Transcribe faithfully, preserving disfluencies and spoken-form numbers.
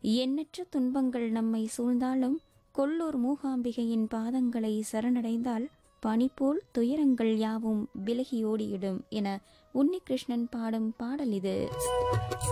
எண்ணற்ற துன்பங்கள் நம்மை சூழ்ந்தாலும் கொல்லூர் மூகாம்பிகையின் பாதங்களை சரணடைந்தால் பனிபோல் துயரங்கள் யாவும் விலகி ஓடியிடும் என உன்னிகிருஷ்ணன் பாடும் பாடல் இது.